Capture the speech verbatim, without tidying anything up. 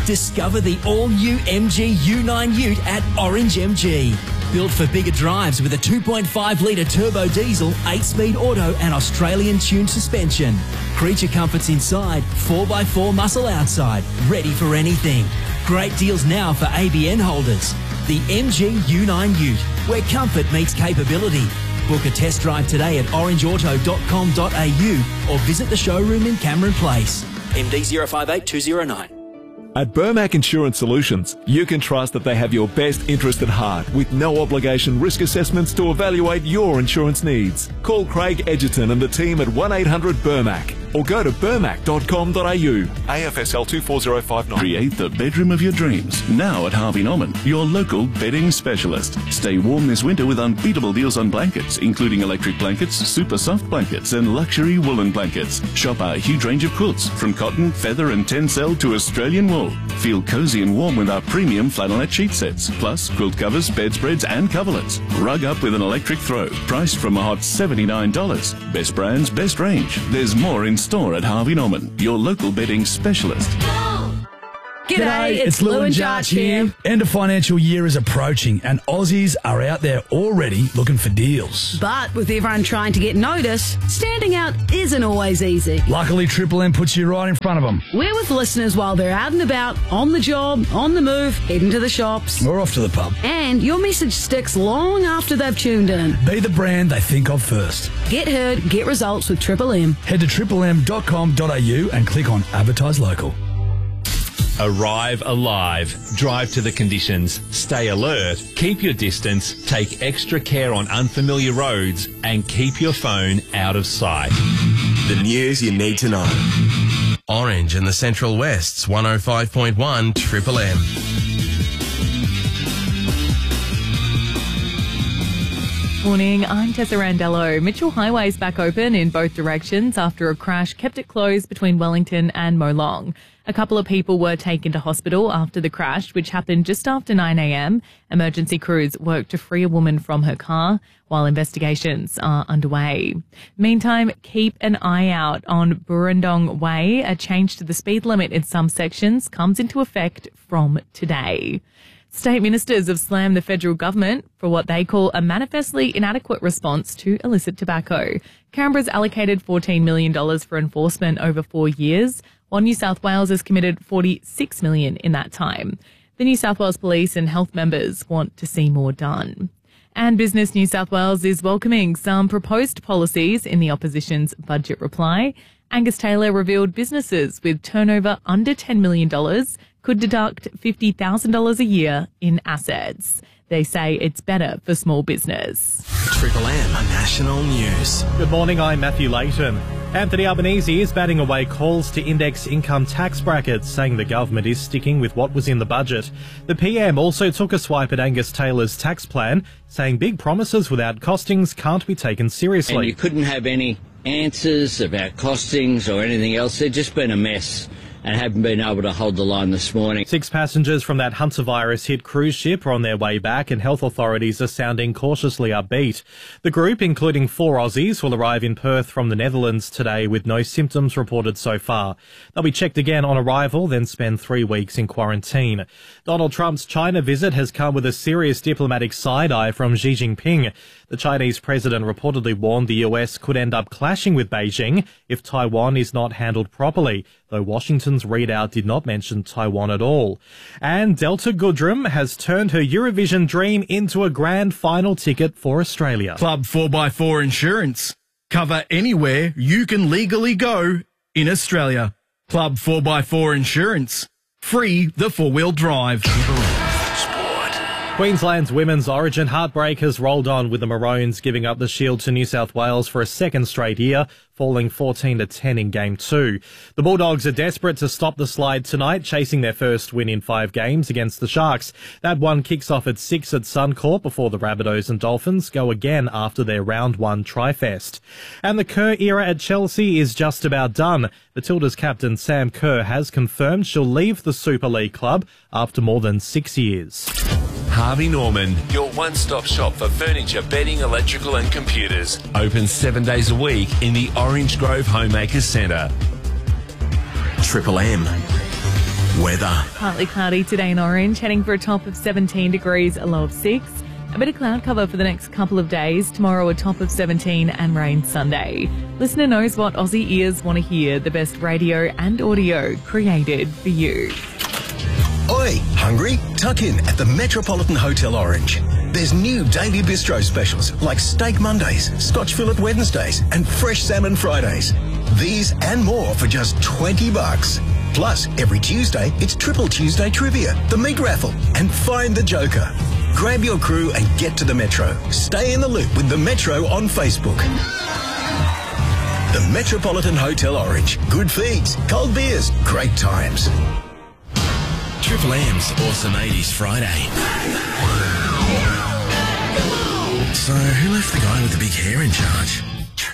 Discover the all-new M G U nine Ute at Orange M G. Built for bigger drives with a two point five litre turbo diesel, eight-speed auto and Australian-tuned suspension. Creature comforts inside, four by four muscle outside, ready for anything. Great deals now for A B N holders. The M G U nine Ute, where comfort meets capability. Book a test drive today at orange auto dot com dot a u or visit the showroom in Cameron Place. M D zero five eight two zero nine. At Burmac Insurance Solutions, you can trust that they have your best interest at heart with no obligation risk assessments to evaluate your insurance needs. Call Craig Edgerton and the team at one eight hundred BURMAC or go to burmac dot com dot a u. A F S L two four zero five nine. Create the bedroom of your dreams now at Harvey Norman, your local bedding specialist. Stay warm this winter with unbeatable deals on blankets, including electric blankets, super soft blankets and luxury woolen blankets. Shop our huge range of quilts from cotton, feather and tencel to Australian wool. Feel cozy and warm with our premium flannelette sheet sets, plus quilt covers, bedspreads and coverlets. Rug up with an electric throw, priced from a hot seventy-nine dollars. Best brands, best range. There's more in store at Harvey Norman, your local bedding specialist. G'day, it's Lou and Jarch here. End of financial year is approaching and Aussies are out there already looking for deals. But with everyone trying to get noticed, standing out isn't always easy. Luckily, Triple M puts you right in front of them. We're with listeners while they're out and about, on the job, on the move, heading to the shops. Or off to the pub. And your message sticks long after they've tuned in. Be the brand they think of first. Get heard, get results with Triple M. Head to triple m dot com dot a u and click on Advertise Local. Arrive alive. Drive to the conditions. Stay alert. Keep your distance. Take extra care on unfamiliar roads and keep your phone out of sight. The news you need to know. Orange and the Central West's one oh five point one Triple M. Morning, I'm Tessa Randello. Mitchell Highway is back open in both directions after a crash kept it closed between Wellington and Molong. A couple of people were taken to hospital after the crash, which happened just after nine a m. Emergency crews worked to free a woman from her car while investigations are underway. Meantime, keep an eye out on Burrendong Way. A change to the speed limit in some sections comes into effect from today. State ministers have slammed the federal government for what they call a manifestly inadequate response to illicit tobacco. Canberra's allocated fourteen million dollars for enforcement over four years, while New South Wales has committed forty-six million dollars in that time. The New South Wales Police and health members want to see more done. And Business New South Wales is welcoming some proposed policies in the opposition's budget reply. Angus Taylor revealed businesses with turnover under ten million dollars could deduct fifty thousand dollars a year in assets. They say it's better for small business. Triple M National News. Good morning, I'm Matthew Layton. Anthony Albanese is batting away calls to index income tax brackets, saying the government is sticking with what was in the budget. The P M also took a swipe at Angus Taylor's tax plan, saying big promises without costings can't be taken seriously. And you couldn't have any answers about costings or anything else. They've just been a mess and haven't been able to hold the line this morning. Six passengers from that Hunter virus hit cruise ship are on their way back and health authorities are sounding cautiously upbeat. The group, including four Aussies, will arrive in Perth from the Netherlands today with no symptoms reported so far. They'll be checked again on arrival, then spend three weeks in quarantine. Donald Trump's China visit has come with a serious diplomatic side-eye from Xi Jinping. The Chinese president reportedly warned the U S could end up clashing with Beijing if Taiwan is not handled properly, though Washington's readout did not mention Taiwan at all. And Delta Goodrem has turned her Eurovision dream into a grand final ticket for Australia. Club four by four Insurance. Cover anywhere you can legally go in Australia. Club four by four Insurance. Free the four-wheel drive. Queensland's women's origin heartbreak has rolled on, with the Maroons giving up the shield to New South Wales for a second straight year, falling fourteen to ten in game two. The Bulldogs are desperate to stop the slide tonight, chasing their first win in five games against the Sharks. That one kicks off at six at Suncorp before the Rabbitohs and Dolphins go again after their round one tri-fest. And the Kerr era at Chelsea is just about done. Matilda's captain Sam Kerr has confirmed she'll leave the Super League club after more than six years. Harvey Norman, your one-stop shop for furniture, bedding, electrical and computers. Open seven days a week in the Orange Grove Homemakers Centre. Triple M. weather. Partly cloudy today in Orange, heading for a top of seventeen degrees, a low of six. A bit of cloud cover for the next couple of days. Tomorrow a top of seventeen and rain Sunday. Listener knows what Aussie ears want to hear. The best radio and audio created for you. Oi, hungry? Tuck in at the Metropolitan Hotel Orange. There's new daily bistro specials like Steak Mondays, Scotch Fillet Wednesdays and Fresh Salmon Fridays. These and more for just twenty bucks. Plus, every Tuesday, it's Triple Tuesday Trivia, the meat raffle, and Find the Joker. Grab your crew and get to the Metro. Stay in the loop with the Metro on Facebook. The Metropolitan Hotel Orange. Good feeds, cold beers, great times. Triple M's Awesome eighties Friday. So, who left the guy with the big hair in charge?